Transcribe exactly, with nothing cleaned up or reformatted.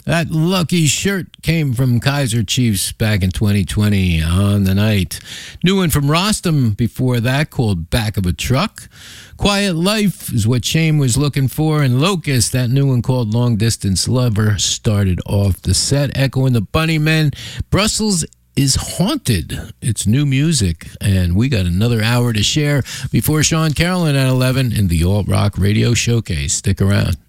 That lucky shirt came from Kaiser Chiefs back in twenty twenty on the night. New one from Rostam before that called Back of a Truck. Quiet Life is what Shane was looking for. And Locust, that new one called Long Distance Lover, started off the set. Echoing the Bunnymen, Brussels is Haunted. It's new music. And we got another hour to share before Sean Carolyn at eleven in the Alt Rock Radio Showcase. Stick around.